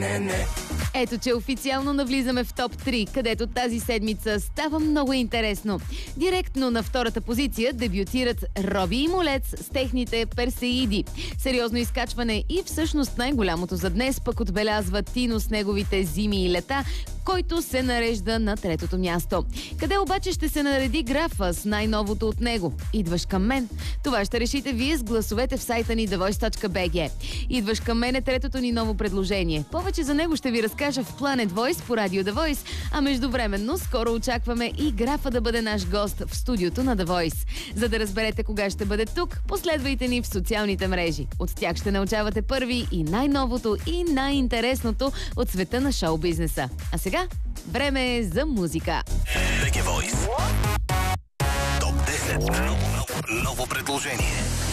Ето, че официално навлизаме в топ 3, където тази седмица става много интересно. Директно на втората позиция дебютират Роби и Молец с техните Персеиди. Сериозно изкачване и всъщност най-голямото за днес пък отбелязва Тино с неговите Зими и лета, който се нарежда на третото място. Къде обаче ще се нареди графа с най-новото от него? Идваш към мен? Това ще решите вие с гласовете в сайта ни thevoice.bg. Идваш към мен е третото ни ново предложение. Повече за него ще ви разкажа в Planet Voice по радио The Voice, а междувременно скоро очакваме и графа да бъде наш гост в студиото на The Voice. За да разберете кога ще бъде тук, последвайте ни в социалните мрежи. От тях ще научавате първи и най-новото и най-интересното от света на шоу-бизнеса. А сега време е за музика. BG Voice. Топ 10. Ново предложение.